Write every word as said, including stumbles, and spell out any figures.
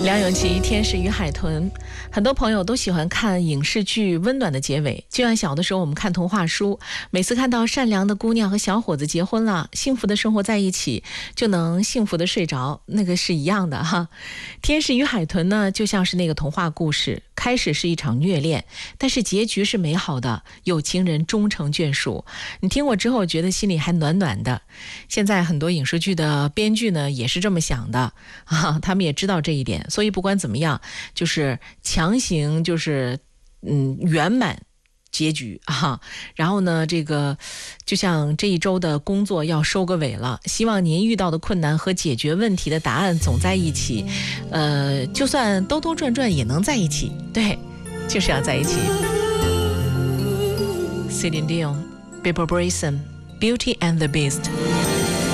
梁咏琪《天使与海豚》，很多朋友都喜欢看影视剧温暖的结尾，就像小的时候我们看童话书，每次看到善良的姑娘和小伙子结婚了，幸福的生活在一起，就能幸福的睡着，那个是一样的哈。《天使与海豚》呢，就像是那个童话故事，开始是一场虐恋，但是结局是美好的，有情人终成眷属。你听过之后觉得心里还暖暖的。现在很多影视剧的编剧呢也是这么想的啊，他们也知道这一点，所以不管怎么样，就是强行就是嗯圆满结局啊。然后呢，这个就像这一周的工作要收个尾了，希望您遇到的困难和解决问题的答案总在一起，呃，就算兜兜转转也能在一起，对，就是要在一起。Celine Dion, Barbra Streisand, Beauty and the Beast。